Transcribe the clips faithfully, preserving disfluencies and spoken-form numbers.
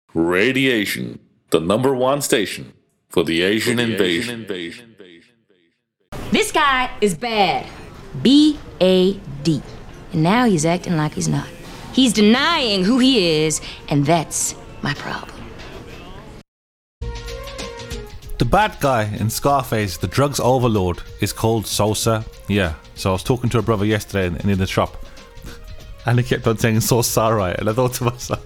Radiation, the number one station for the Asian, for the invasion. Asian invasion. This guy is bad. B A D. And now he's acting like he's not. He's denying who he is, and that's my problem. The bad guy in Scarface, the drugs overlord, is called Sosa. Yeah, so I was talking to a brother yesterday in, in the shop, and he kept on saying Sosa, right? And I thought to myself,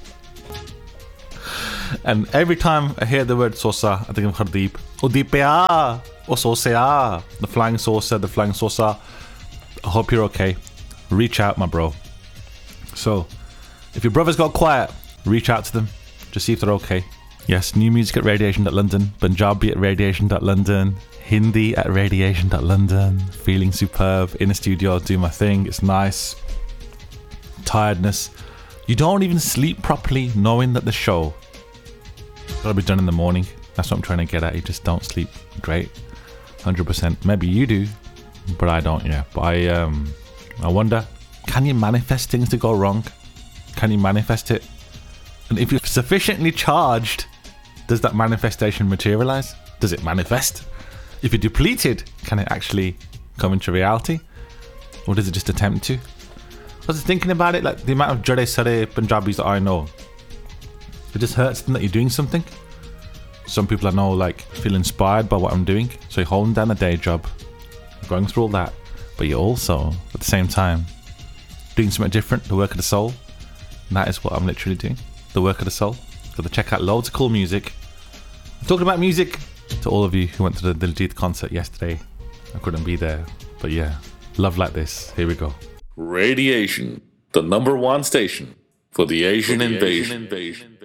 and every time I hear the word Sosa, I think of Hardeep. Udipea, or Sosa, the flying saucer, the flying Sosa. I hope you're okay. Reach out, my bro. So, if your brothers got quiet, reach out to them. Just see if they're okay. Yes, new music at radiation dot london, Punjabi at radiation dot london, Hindi at radiation dot london. Feeling superb, in the studio, do my thing, it's nice. Tiredness. You don't even sleep properly knowing that the show gotta be done in the morning. That's what I'm trying to get at. You just don't sleep great. one hundred percent. Maybe you do, but I don't, yeah. But I, um, I wonder, can you manifest things to go wrong? Can you manifest it? And if you're sufficiently charged, does that manifestation materialize? Does it manifest? If you're depleted, can it actually come into reality? Or does it just attempt to? I was thinking about it, like the amount of Jade Sare Punjabis that I know. It just hurts them that you're doing something. Some people I know like feel inspired by what I'm doing. So you're holding down a day job, going through all that, but you're also, at the same time, doing something different, the work of the soul. And that is what I'm literally doing. The work of the soul. Got to check out loads of cool music. I'm talking about music to all of you who went to the Diljit concert yesterday. I couldn't be there, but yeah, love like this. Here we go. Radiation, the number one station for the Asian, for the invasion. Asian invasion.